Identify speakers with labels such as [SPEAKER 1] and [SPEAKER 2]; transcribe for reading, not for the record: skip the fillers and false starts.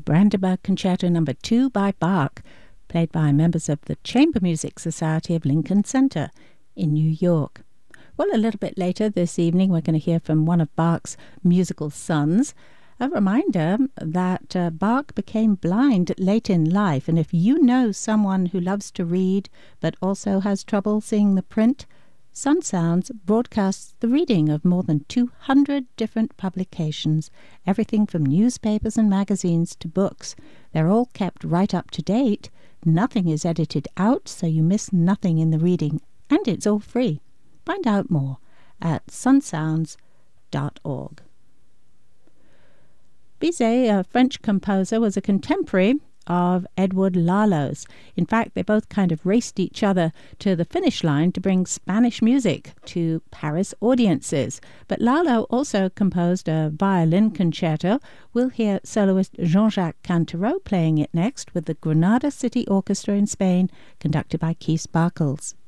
[SPEAKER 1] Brandenburg Concerto No. 2 by Bach, played by members of the Chamber Music Society of Lincoln Center in New York. Well, a little bit later this evening, we're going to hear from one of Bach's musical sons. A reminder that Bach became blind late in life, and if you know someone who loves to read but also has trouble seeing the print, Sun Sounds broadcasts the reading of more than 200 different publications, everything from newspapers and magazines to books. They're all kept right up to date. Nothing is edited out, so you miss nothing in the reading, and it's all free. Find out more at sunsounds.org. Bizet, a French composer, was a contemporary of Edward Lalo's. In fact, they both kind of raced each other to the finish line to bring Spanish music to Paris audiences. But Lalo also composed a violin concerto. We'll hear soloist Jean-Jacques Cantero playing it next with the Granada City Orchestra in Spain, conducted by Keith Sparkles.